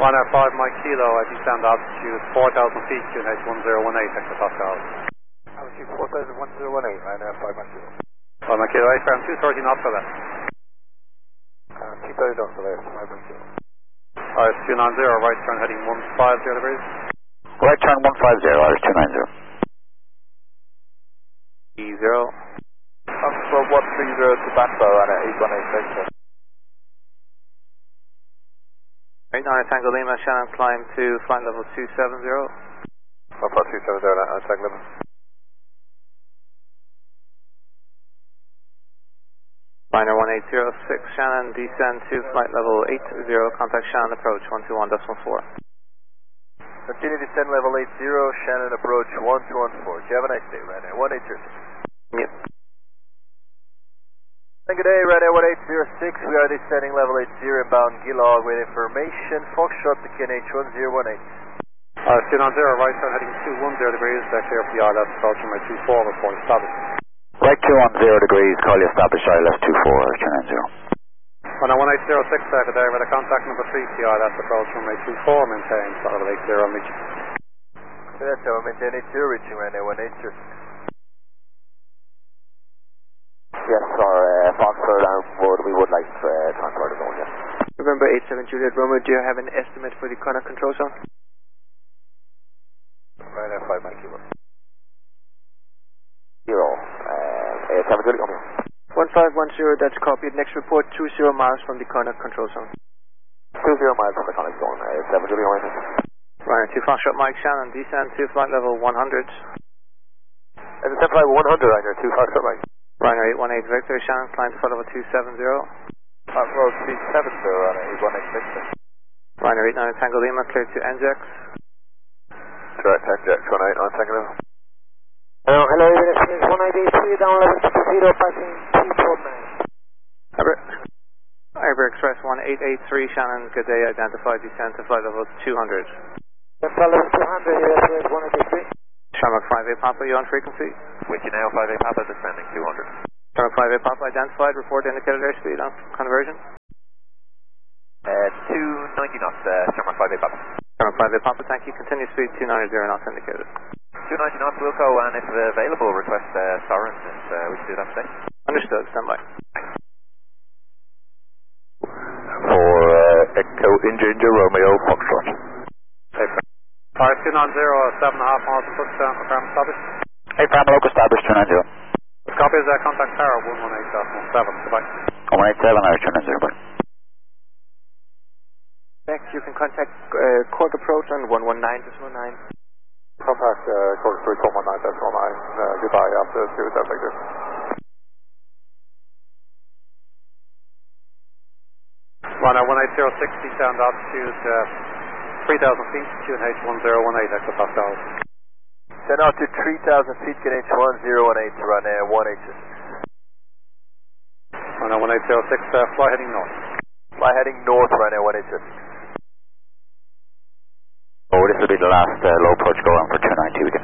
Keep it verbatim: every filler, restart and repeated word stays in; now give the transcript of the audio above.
one R five Mike Kilo, I descend altitude four thousand feet, Q N H one zero one eight, hectopascal. Altitude four thousand one zero one eight, one R five Mike Kilo. five Mike Kilo, right, from two thirty knots for that. Uh, two thirty knots for there, five Mike Kilo. Alright, two nine zero, right turn heading one five zero degrees. Right turn one five zero, Irish two nine zero. E zero. Foxtrot one three zero to Banbo and at eight one eight Victor. eight nine Tango Lima, Shannon climb to flight level two seven zero. one five two seven zero, uh, Tango Lima. Liner one eight zero six, Shannon descend to flight level eight zero, contact Shannon approach one two one point four. Continue descend level eight zero, Shannon approach one two one four. Do you have a nice day, Ryanair one eight zero six? Yep. Good day, Ryanair one eight zero six. We are descending level eight zero inbound Gilog with information. Foxtrot to Q N H one zero one eight. Uh, two nine zero, right turn heading two one zero degrees, uh, clear for the I L S approach from my two four, report established. Right two one zero degrees, call you established I L S two four, Irish two nine zero. On a one eight zero six, uh, good day, with a contact number three for the I L S approach from my two four, maintain, flight level eight zero, meet you. So that's how we maintain eight zero, reaching Ryanair one eight zero six. Yes, sir, uh, Foxtrot Downwood, we would like to uh, transport the zone, yes. November eight seven Juliet Romeo, do you have an estimate for the Connacht control zone? Ryanair five Mike Kilo. Zero, uh, eight seven Juliet Romeo. one five one zero, that's copied. Next report, two zero miles from the Connacht control zone. two zero miles from the Connacht zone, uh, eight seven Juliet Romeo. Ryanair two Foxtrot Mike Shannon, descend to flight level one hundred. And descend flight one hundred, Ryanair two Foxtrot Mike. Ryanair eight one eight Victor, Shannon climb to flight level two seven zero. Hot road three seven zero, Ryanair eight one eight Victor. Ryanair eight nine Tango Lima, clear to N J X. Correct, N J X one eight nine Tango Lima. Uh, hello, this is one eight eight three, down level six zero, passing T-Port nine. Iber Express one eight eight three, Shannon, good day, identified, descend to flight level two hundred. Flight level two hundred, here at one eight eight three. Shamrock five eight Papa, you on frequency? Wiki now five eight Papa, descending two hundred. Shamrock five eight Papa, identified, report indicated airspeed on conversion. Uh, two ninety knots, uh, Shamrock five eight Papa. Shamrock five eight Papa, thank you, continue speed two ninety knots indicated. two ninety knots, Wilco, and if available, request uh, Sovereign, if uh, we can do that today. Understood, stand by. For uh, Echo India India Romeo Foxtrot. Alright, two nine zero, seven and a half miles from touchdown for Carmen established. Hey, Farm Local established two nine zero. Copy is uh, contact Tower one one eight one seven, goodbye. one eight seven, Irish two nine zero, bye. Next, you can contact uh, Cork approach on one one nine decimal nine. Contact uh, Cork three one one nine decimal nine, uh, goodbye, after two seven Victor. Ryanair one eight zero six, descend altitude uh, three thousand feet, Q N H one zero one eight, hectopascal. Send out to three thousand feet, Q N H one zero one eight to Ryanair one eight zero six. Ryanair one eight zero six, uh, fly heading north. Fly heading north, Ryanair one eight zero six. Oh, this will be the last uh, low approach go on for two ninety, we can